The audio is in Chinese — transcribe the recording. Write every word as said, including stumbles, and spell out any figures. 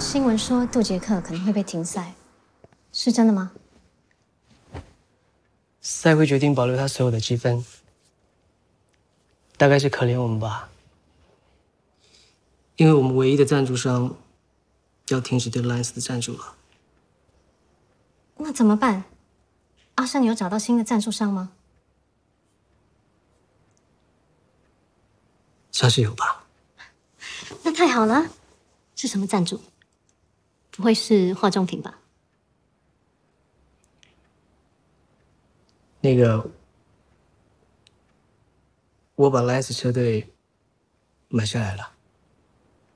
新闻说杜杰克可能会被停赛，是真的吗？ 赛会决定保留他所有的积分，大概是可怜我们吧，因为我们唯一的赞助商要停止对 Lions 的赞助了。 那怎么办？阿山有找到新的赞助商吗？ 算是有吧。 那太好了，是什么赞助？不会是化妆品吧？ 那个，我把 Lions 车队买下来了。